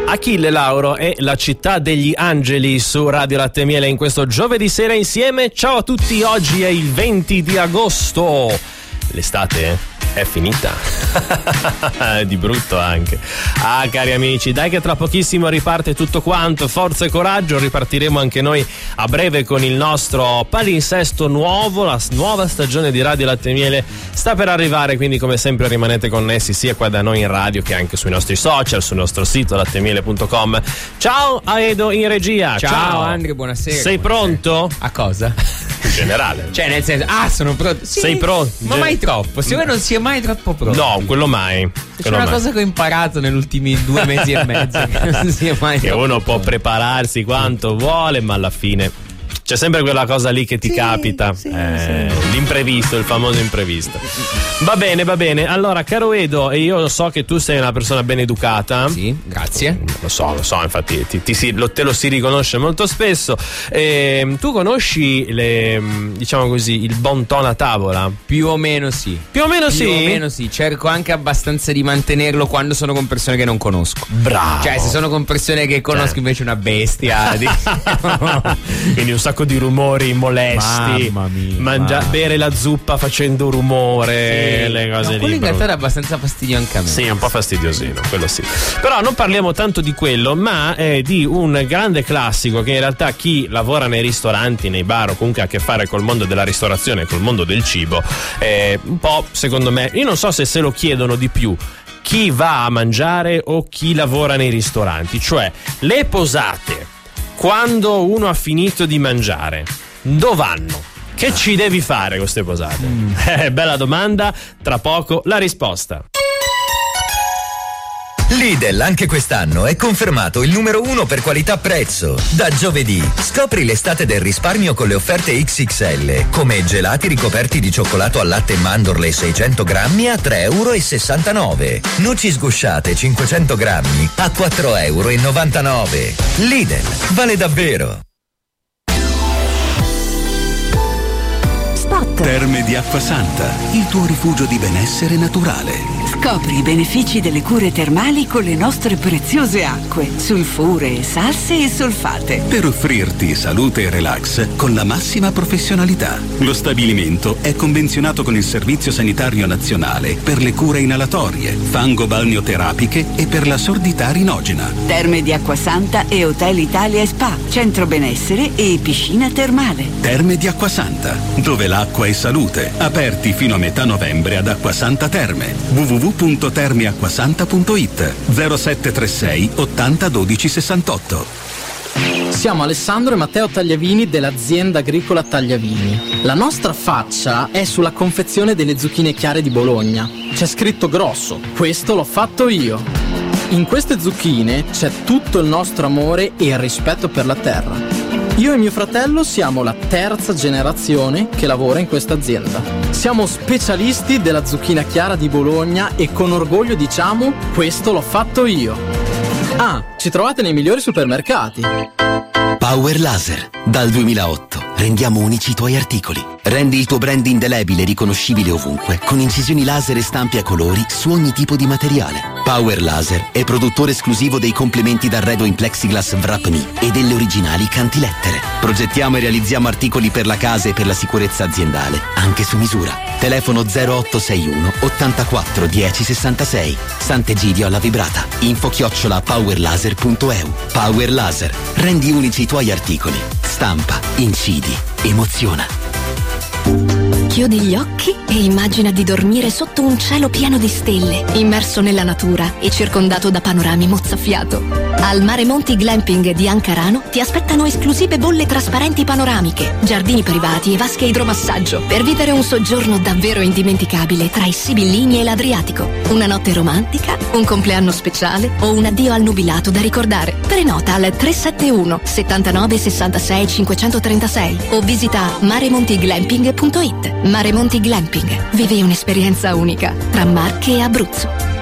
Achille Lauro e La città degli angeli su Radio Latte e Miele in questo giovedì sera insieme. Ciao a tutti, oggi è il 20 di agosto. L'estate è finita. Di brutto anche. Cari amici, dai che tra pochissimo riparte tutto quanto. Forza e coraggio, ripartiremo anche noi a breve con il nostro palinsesto nuovo. La nuova stagione di Radio Latte e Miele sta per arrivare, quindi come sempre rimanete connessi sia qua da noi in radio che anche sui nostri social, sul nostro sito lattemiele.com. Ciao a Edo in regia. Ciao Andre, buonasera. Sei pronto? A cosa? In generale. Cioè nel senso, sono pronto. Sì, sei pronto? Ma mai troppo. Secondo me non si è mai troppo pronto. No, quello mai. C'è una cosa che ho imparato negli ultimi 2 mesi e mezzo, che non si è mai che uno può prepararsi quanto vuole, ma alla fine c'è sempre quella cosa lì che ti capita. Sì. L'imprevisto, il famoso imprevisto. Va bene. Allora, caro Edo, e io so che tu sei una persona ben educata. Sì, grazie. Lo so, infatti te lo si riconosce molto spesso. Tu conosci diciamo così, il bon ton a tavola? Più o meno sì. Più o meno sì. Cerco anche abbastanza di mantenerlo quando sono con persone che non conosco. Bravo. Cioè, se sono con persone che conosco invece una bestia. Quindi un sacco di rumori molesti. Mamma mia. Bere la zuppa facendo rumore, sì. Le cose lì. Quello in realtà dà abbastanza fastidio anche a me. Sì, è un po' fastidiosino, quello sì. Però non parliamo tanto di quello, ma di un grande classico che in realtà chi lavora nei ristoranti, nei bar o comunque ha a che fare col mondo della ristorazione, col mondo del cibo, un po', secondo me, io non so se lo chiedono di più chi va a mangiare o chi lavora nei ristoranti, cioè le posate. Quando uno ha finito di mangiare, dove vanno? Che ci devi fare con queste posate? Bella domanda, tra poco la risposta. Lidl anche quest'anno è confermato il numero 1 per qualità-prezzo. Da giovedì scopri l'estate del risparmio con le offerte XXL, come gelati ricoperti di cioccolato al latte e mandorle 600 grammi a €3,69. Noci sgusciate 500 grammi a €4,99. Lidl, vale davvero. Terme di Acquasanta, il tuo rifugio di benessere naturale. Scopri i benefici delle cure termali con le nostre preziose acque, sulfure, salse e solfate. Per offrirti salute e relax con la massima professionalità. Lo stabilimento è convenzionato con il Servizio Sanitario Nazionale per le cure inalatorie, fango-balneoterapiche e per la sordità rinogena. Terme di Acquasanta e Hotel Italia e Spa, centro benessere e piscina termale. Terme di Acquasanta, dove l'acqua è salute. Aperti fino a metà novembre ad Acquasanta Terme. www.termeacquasanta.it 0736 80 12 68. Siamo Alessandro e Matteo Tagliavini dell'azienda agricola Tagliavini. La nostra faccia è sulla confezione delle zucchine chiare di Bologna. C'è scritto grosso: questo l'ho fatto io. In queste zucchine c'è tutto il nostro amore e il rispetto per la terra. Io e mio fratello siamo la 3ª generazione che lavora in questa azienda. Siamo specialisti della zucchina chiara di Bologna e con orgoglio diciamo: questo l'ho fatto io. Ci trovate nei migliori supermercati. Power Laser. Dal 2008 rendiamo unici i tuoi articoli. Rendi il tuo brand indelebile riconoscibile ovunque con incisioni laser e stampi a colori su ogni tipo di materiale. Power Laser è produttore esclusivo dei complementi d'arredo in plexiglass Wrap-Me e delle originali cantilettere. Progettiamo e realizziamo articoli per la casa e per la sicurezza aziendale, anche su misura. Telefono 0861 84 10 66. Sant'Egidio alla Vibrata. info@powerlaser.eu. Power Laser. Rendi unici i tuoi articoli. Stampa, incidi, emoziona. Chiudi gli occhi e immagina di dormire sotto un cielo pieno di stelle, immerso nella natura e circondato da panorami mozzafiato. Al Mare Monti Glamping di Ancarano ti aspettano esclusive bolle trasparenti panoramiche, giardini privati e vasche idromassaggio per vivere un soggiorno davvero indimenticabile tra i Sibillini e l'Adriatico. Una notte romantica, un compleanno speciale o un addio al nubilato da ricordare. Prenota al 371 79 66 536 o visita maremontiglamping.it. Mare Monti Glamping. Vivi un'esperienza unica tra Marche e Abruzzo.